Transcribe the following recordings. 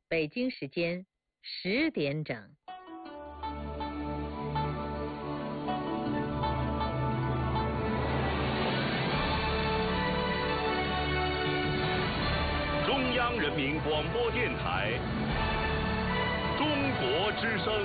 北京时间10点整。 中央人民广播电台《中国之声》。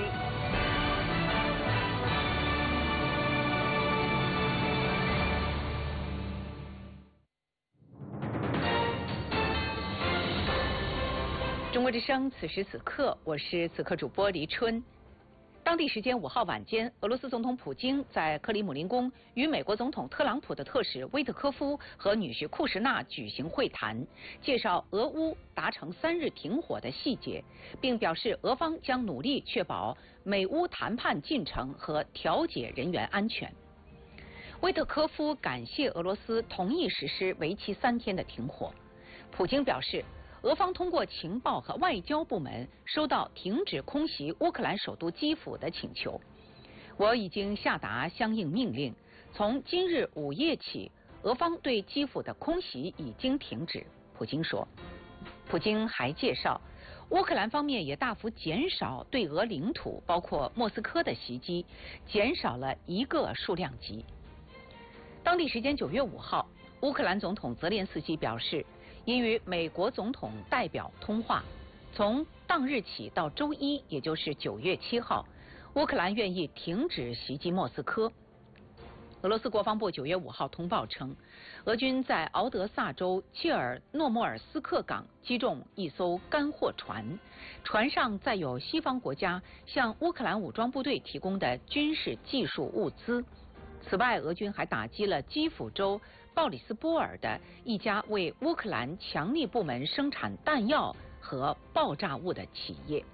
中国之声，此时此刻，我是此刻主播黎春。当地时间5号晚间，俄罗斯总统普京在克里姆林宫与美国总统特朗普的特使威特科夫和女婿库什纳举行会谈，介绍俄乌达成3日停火的细节，并表示俄方将努力确保美乌谈判进程和调解人员安全。威特科夫感谢俄罗斯同意实施为期3天的停火。普京表示，俄方通过情报和外交部门收到停止空袭乌克兰首都基辅的请求，我已经下达相应命令。从今日午夜起，俄方对基辅的空袭已经停止。普京说。普京还介绍，乌克兰方面也大幅减少对俄领土，包括莫斯科的袭击，减少了1个数量级。当地时间9月5号，乌克兰总统泽连斯基表示，因与美国总统代表通话，从当日起到周一，也就是9月7号，乌克兰愿意停止袭击莫斯科。俄罗斯国防部9月5号通报称，俄军在敖德萨州切尔诺莫尔斯克港击中一艘干货船，船上载有西方国家向乌克兰武装部队提供的军事技术物资。此外，俄军还打击了基辅州鲍里斯波尔的一家为乌克兰强力部门生产弹药和爆炸物的企业。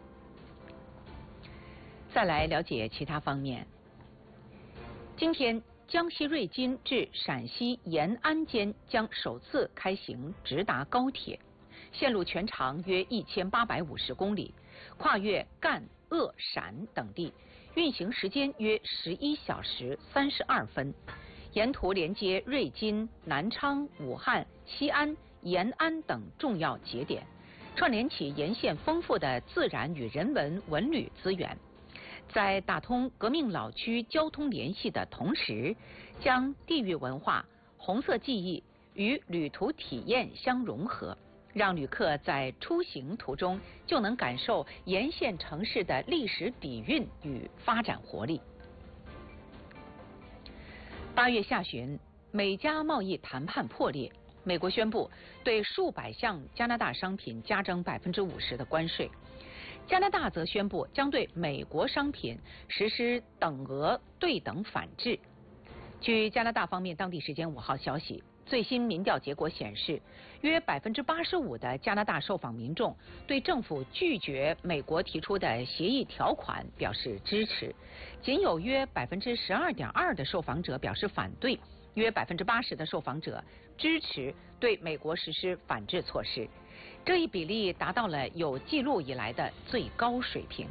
再来了解其他方面。今天，江西瑞金至陕西延安间将首次开行直达高铁，线路全长约1850公里，跨越赣、鄂、陕等地，运行时间约11小时32分。沿途连接瑞金、南昌、武汉、西安、延安等重要节点，串联起沿线丰富的自然与人文文旅资源。在打通革命老区交通联系的同时，将地域文化、红色记忆与旅途体验相融合，让旅客在出行途中就能感受沿线城市的历史底蕴与发展活力。8月下旬，美加贸易谈判破裂，美国宣布对数百项加拿大商品加征50%的关税。加拿大则宣布将对美国商品实施等额对等反制。据加拿大方面当地时间5号消息，最新民调结果显示，约85%的加拿大受访民众对政府拒绝美国提出的协议条款表示支持，仅有约12.2%的受访者表示反对，约80%的受访者支持对美国实施反制措施。这一比例达到了有记录以来的最高水平。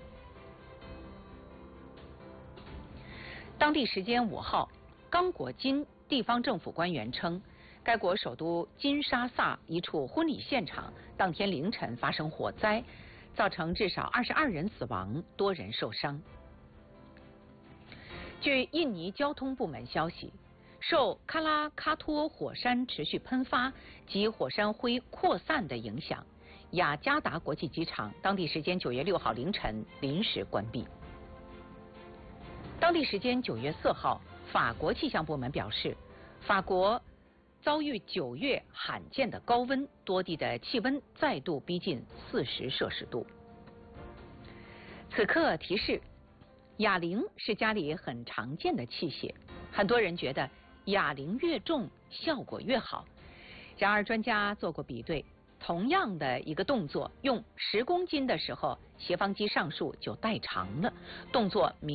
当地时间5号，刚果金地方政府官员称，该国首都金沙萨一处婚礼现场当天凌晨发生火灾，造成至少22人死亡，多人受伤。据印尼交通部门消息，受喀拉喀托火山持续喷发及火山灰扩散的影响，雅加达国际机场当地时间9月6号凌晨临时关闭。当地时间9月4号，法国气象部门表示，法国遭遇9月罕见的高温，多地的气温再度逼近40摄氏度。此刻提示，哑铃是家里很常见的器械，很多人觉得哑铃越重效果越好。然而专家做过比对，同样的一个动作，用10公斤的时候，斜方肌上束就代偿了，动作明